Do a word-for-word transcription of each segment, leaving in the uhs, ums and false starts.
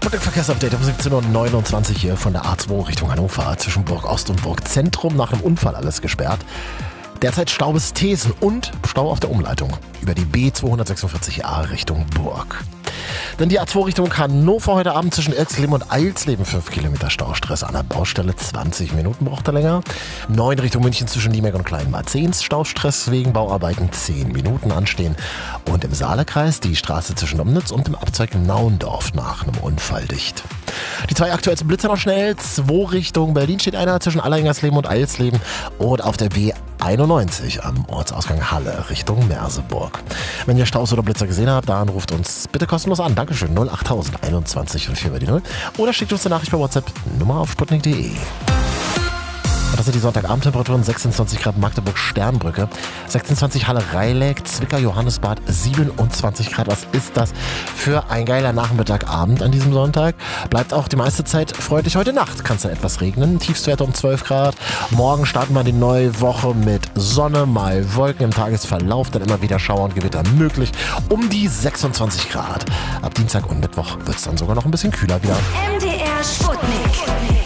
Verkehrsupdate um siebzehn Uhr neunundzwanzig hier von der A zwei Richtung Hannover. Zwischen Burg Ost und Burg Zentrum nach einem Unfall alles gesperrt. Derzeit Stau bis Thesen und Stau auf der Umleitung über die B zweihundertsechsundvierzig A Richtung Burg. Dann die A zwei Richtung Hannover heute Abend zwischen Erxleben und Eilsleben fünf Kilometer Staustress an der Baustelle, zwanzig Minuten braucht er länger. neun Richtung München zwischen Liemeck und Kleinmarzens Staustress wegen Bauarbeiten, zehn Minuten anstehen. Und im Saalekreis die Straße zwischen Domnitz und dem Abzweig Naundorf nach einem Unfall dicht. Die zwei aktuellsten Blitzer noch schnell. zwei Richtung Berlin steht einer zwischen Allerringersleben und Eilsleben und auf der B einundneunzig am Ortsausgang Halle Richtung Merseburg. Wenn ihr Staus oder Blitzer gesehen habt, dann ruft uns bitte kostenlos an. Dankeschön. null achttausend einundzwanzig und vier bei die null. Oder schickt uns eine Nachricht per WhatsApp. Nummer auf sputnik punkt de. Das sind die Sonntagabendtemperaturen, sechsundzwanzig Grad Magdeburg Sternbrücke, sechsundzwanzig Halle Rheinleck, Zwickau Johannesbad, siebenundzwanzig Grad. Was ist das für ein geiler Nachmittagabend an diesem Sonntag? Bleibt auch die meiste Zeit freundlich. Heute Nacht kann es dann etwas regnen, Tiefstwerte um zwölf Grad. Morgen starten wir die neue Woche mit Sonne, mal Wolken im Tagesverlauf, dann immer wieder Schauer und Gewitter möglich, um die sechsundzwanzig Grad. Ab Dienstag und Mittwoch wird es dann sogar noch ein bisschen kühler wieder. M D R Sputnik.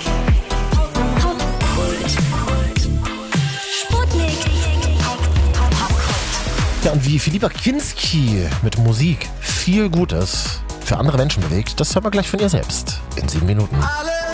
Ja, und wie Philippa Kinski mit Musik viel Gutes für andere Menschen bewegt, das hören wir gleich von ihr selbst in sieben Minuten. Alle